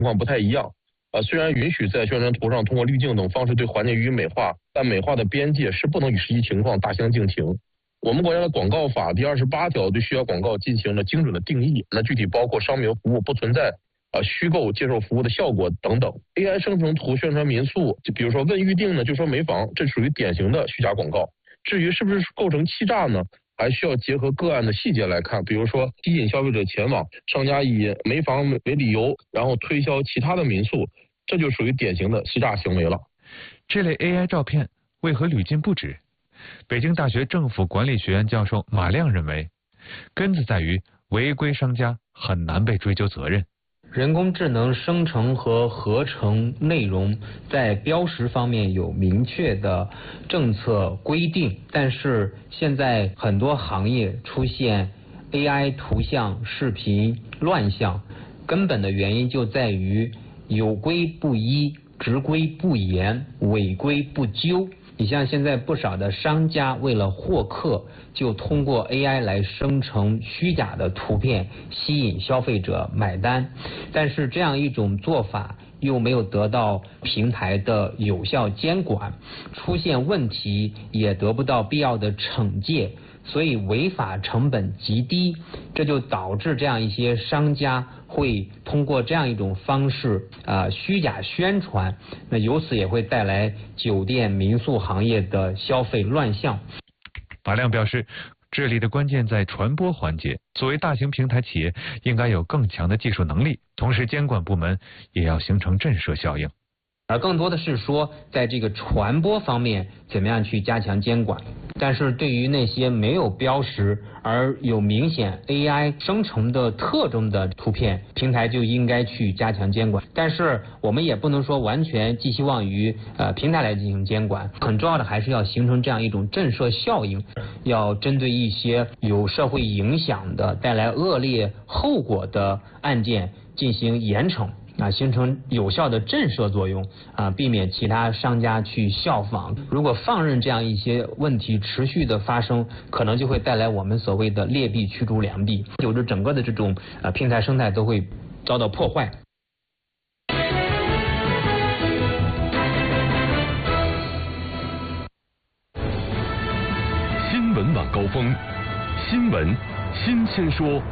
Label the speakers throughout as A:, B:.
A: 况不太一样。虽然允许在宣传图上通过滤镜等方式对环境予以美化，但美化的边界是不能与实际情况大相径庭。我们国家的广告法第28条对虚假广告进行了精准的定义，那具体包括商品和服务不存在虚构接受服务的效果等等。AI 生成图宣传民宿，就比如说问预定呢就说没房，这属于典型的虚假广告。至于是不是构成欺诈呢，还需要结合个案的细节来看，比如说吸引消费者前往，商家以没房为理由，然后推销其他的民宿，这就属于典型的欺诈行为了。
B: 这类 AI 照片为何屡禁不止？北京大学政府管理学院教授马亮认为，根子在于违规商家很难被追究责任。
C: 人工智能生成和合成内容在标识方面有明确的政策规定，但是现在很多行业出现 AI 图像、视频乱象，根本的原因就在于有规不依、执规不严、违规不究。你像现在不少的商家为了获客，就通过 AI 来生成虚假的图片，吸引消费者买单。但是这样一种做法又没有得到平台的有效监管，出现问题也得不到必要的惩戒，所以违法成本极低，这就导致这样一些商家会通过这样一种方式虚假宣传，那由此也会带来酒店民宿行业的消费乱象。
B: 马亮表示，这里的关键在传播环节，作为大型平台企业应该有更强的技术能力，同时监管部门也要形成震慑效应。
C: 而更多的是说，在这个传播方面怎么样去加强监管。但是对于那些没有标识而有明显 AI 生成的特征的图片，平台就应该去加强监管。但是我们也不能说完全寄希望于平台来进行监管，很重要的还是要形成这样一种震慑效应，要针对一些有社会影响的、带来恶劣后果的案件进行严惩。形成有效的震慑作用避免其他商家去效仿。如果放任这样一些问题持续的发生，可能就会带来我们所谓的劣币驱逐良币，有着整个的这种平台生态都会遭到破坏。
D: 新闻晚高峰，新闻新鲜说。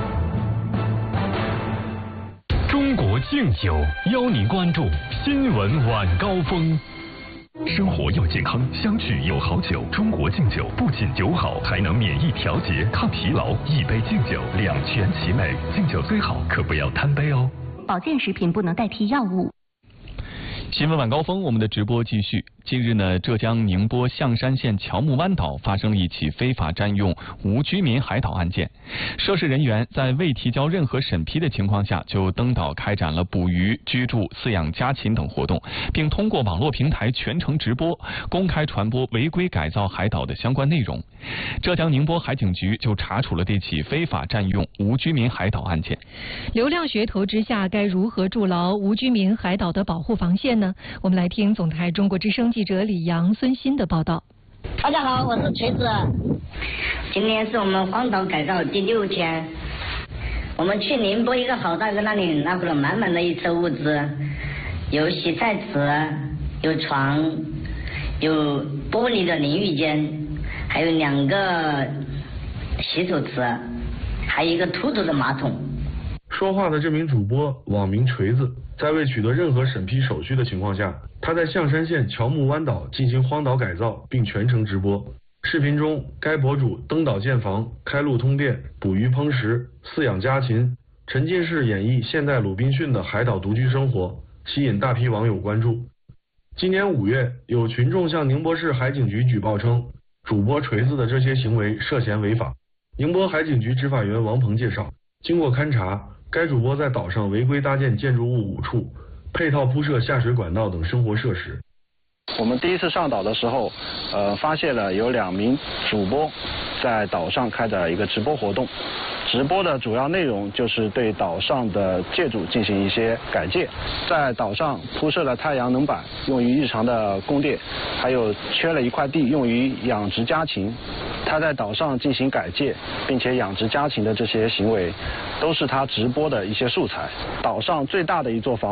D: 中国敬酒邀您关注新闻晚高峰。生活要健康，相聚有好酒。中国敬酒不仅酒好，还能免疫调节、抗疲劳。一杯敬酒，两全其美。敬酒最好，可不要贪杯哦。
E: 保健食品不能代替药物。
F: 新闻晚高峰，我们的直播继续。近日呢，浙江宁波象山县乔木湾岛发生了一起非法占用无居民海岛案件。涉事人员在未提交任何审批的情况下，就登岛开展了捕鱼、居住、饲养家禽等活动，并通过网络平台全程直播，公开传播违规改造海岛的相关内容。浙江宁波海警局就查处了这起非法占用无居民海岛案件。
G: 流量噱头之下，该如何筑牢无居民海岛的保护防线呢？我们来听总台中国之声记者李阳、孙鑫的报道。
H: 大家好，我是锤子。今天是我们荒岛改造第6天，我们去宁波一个好大哥那里拿回了满满的一车物资，有洗菜池，有床，有玻璃的淋浴间，还有2个洗手池，还有一个凸凸的马桶。
I: 说话的这名主播网名锤子，在未取得任何审批手续的情况下，他在象山县乔木湾岛进行荒岛改造，并全程直播。视频中，该博主登岛建房、开路通电、捕鱼烹食、饲养家禽，沉浸式演绎现代鲁滨逊的海岛独居生活，吸引大批网友关注。今年5月，有群众向宁波市海警局举报称，主播锤子的这些行为涉嫌违法。宁波海警局执法员王鹏介绍，经过勘查，该主播在岛上违规搭建建筑物5处，配套铺设下水管道等生活设施。
J: 我们第一次上岛的时候，发现了有2名主播在岛上开展一个直播活动。直播的主要内容就是对岛上的建筑进行一些改建，在岛上铺设了太阳能板，用于日常的供电，还有缺了一块地用于养殖家禽。他在岛上进行改建，并且养殖家禽的这些行为，都是他直播的一些素材。岛上最大的一座房